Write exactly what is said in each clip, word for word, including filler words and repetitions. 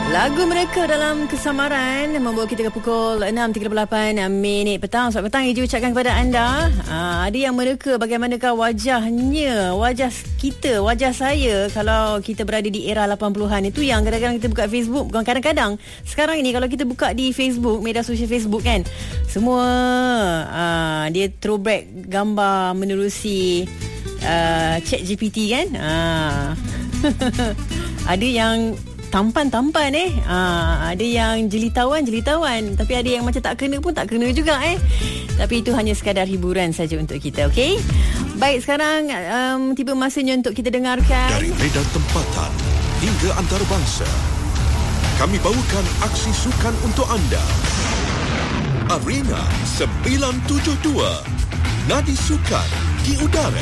Lagu mereka dalam kesamaran membawa kita ke pukul enam tiga puluh lapan minit petang. Selamat petang Iji ucapkan kepada anda. Aa, ada yang mereka bagaimanakah wajahnya, wajah kita, wajah saya kalau kita berada di era lapan puluhan. Itu yang kadang-kadang kita buka Facebook. Bukan kadang-kadang, sekarang ini kalau kita buka di Facebook, media sosial Facebook kan, semua aa, dia throwback gambar menerusi aa, ChatGPT kan. Aa. Ada yang tampan-tampan eh. Ha, ada yang jelitawan-jelitawan. Tapi ada yang macam tak kena pun tak kena juga eh. Tapi itu hanya sekadar hiburan saja untuk kita, okey? Baik, sekarang um, tiba masanya untuk kita dengarkan. Dari medan tempatan hingga antarabangsa, kami bawakan aksi sukan untuk anda. Arena sembilan tujuh dua. Nadi sukan di udara.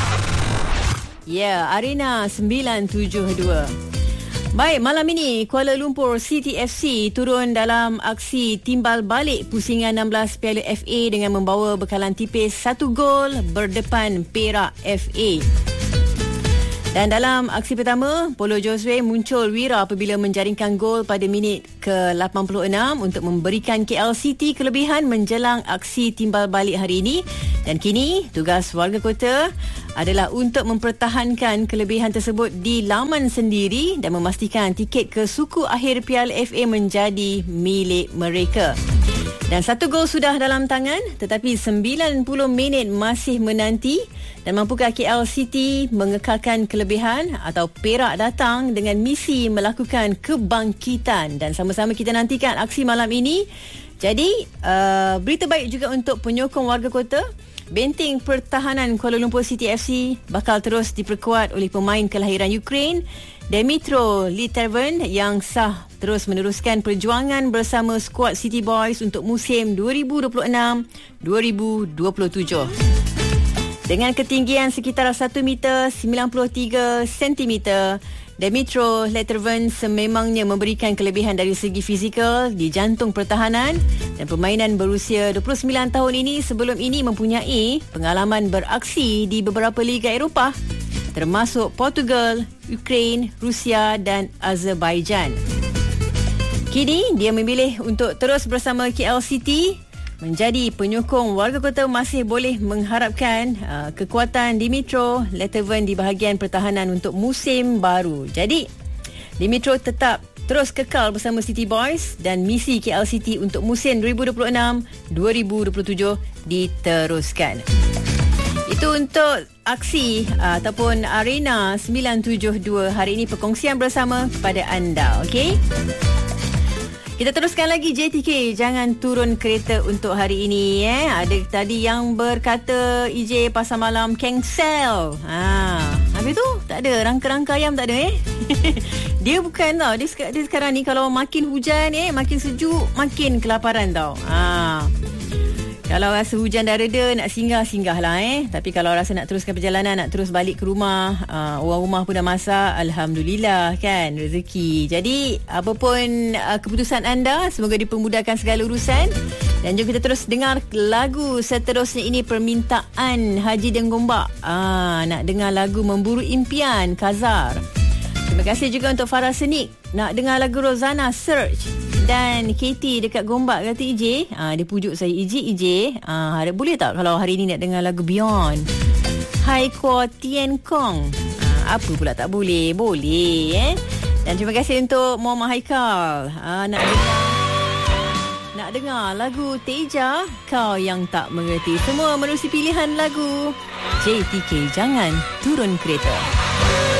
Ya, yeah, Arena sembilan tujuh dua. Baik, malam ini Kuala Lumpur City F C turun dalam aksi timbal balik pusingan enam belas Piala F A dengan membawa bekalan tipis satu gol berdepan Perak F A. Dan dalam aksi pertama, Polo Josue muncul wira apabila menjaringkan gol pada minit ke lapan puluh enam untuk memberikan K L City kelebihan menjelang aksi timbal balik hari ini. Dan kini, tugas warga kota adalah untuk mempertahankan kelebihan tersebut di laman sendiri dan memastikan tiket ke suku akhir Piala F A menjadi milik mereka. Dan satu gol sudah dalam tangan, tetapi sembilan puluh minit masih menanti. Dan mampukah K L City mengekalkan kelebihan atau Perak datang dengan misi melakukan kebangkitan? Dan sama-sama kita nantikan aksi malam ini. Jadi, uh, berita baik juga untuk penyokong warga kota. Benteng pertahanan Kuala Lumpur City F C bakal terus diperkuat oleh pemain kelahiran Ukraine, Dmytro Litevan, yang sah terus meneruskan perjuangan bersama skuad City Boys untuk musim dua ribu dua puluh enam dua ribu dua puluh tujuh. Dengan ketinggian sekitar satu meter sembilan puluh tiga sentimeter, Dmytro Litevan sememangnya memberikan kelebihan dari segi fizikal di jantung pertahanan, dan permainan berusia dua puluh sembilan tahun ini sebelum ini mempunyai pengalaman beraksi di beberapa liga Eropah termasuk Portugal, Ukraine, Rusia dan Azerbaijan. Kini dia memilih untuk terus bersama K L City. Menjadi penyokong warga kota masih boleh mengharapkan uh, kekuatan Dmytro Litevan di bahagian pertahanan untuk musim baru. Jadi, Dmytro tetap terus kekal bersama City Boys dan misi K L City untuk musim dua ribu dua puluh enam dua ribu dua puluh tujuh diteruskan. Itu untuk aksi uh, ataupun Arena sembilan tujuh dua hari ini, perkongsian bersama kepada anda, okey? Kita teruskan lagi J T K, jangan turun kereta untuk hari ini eh. Ada tadi yang berkata E J pasar malam cancel. Ha, habis tu tak ada rangka-rangka ayam, tak ada eh. Dia bukan tau. Dia, dia sekarang ni kalau makin hujan eh, makin sejuk, makin kelaparan tau. Ha. Kalau rasa hujan dah reda, nak singgah-singgah lah eh. Tapi kalau rasa nak teruskan perjalanan, nak terus balik ke rumah, uh, orang rumah pun dah masak, Alhamdulillah kan, rezeki. Jadi, apapun uh, keputusan anda, semoga dipermudahkan segala urusan. Dan jom kita terus dengar lagu seterusnya ini, permintaan Haji dan Gombak. Ah, nak dengar lagu Memburu Impian, Kazar. Terima kasih juga untuk Farah Senik. Nak dengar lagu Rozana, Search. Dan Katie dekat Gombak kata E J, ah, dia pujuk saya, E J, E J, ah, boleh tak kalau hari ni nak dengar lagu Beyond, Hai Kwa Tien Kong? Ah, apa pula tak boleh? Boleh eh. Dan terima kasih untuk Muhammad Haikal. Ah, nak dengar nak dengar lagu Teja, Kau Yang Tak Mengerti. Semua menerusi pilihan lagu J T K, jangan turun kereta.